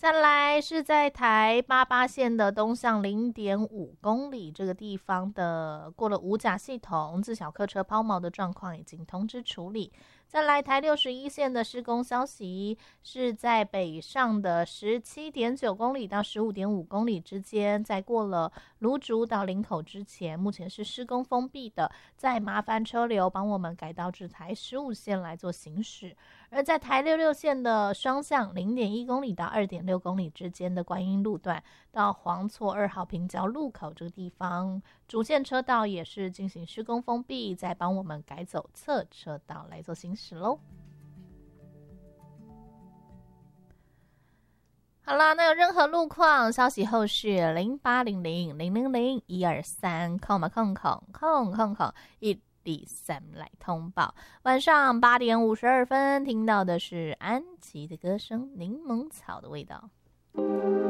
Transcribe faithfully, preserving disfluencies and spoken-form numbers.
再来是在台八八线的东向零点五公里这个地方的过了五甲系统自小客车抛锚的状况已经通知处理。再来台六十一线的施工消息，是在北上的十七点九公里到十五点五公里之间，在过了芦竹到林口之前，目前是施工封闭的，再麻烦车流帮我们改道至台十五线来做行驶。而在台六六线的双向零点一公里到二点六公里之间的观音路段到黄厝二号平交路口这个地方，主线车道也是进行施工封闭，再帮我们改走侧车道来做行驶咯。好啦，那有任何路况消息后续零八零零零零零一二三空嘛空空空空空一第三来通报。晚上八点五十二分听到的是安琪的歌声《柠檬草的味道》。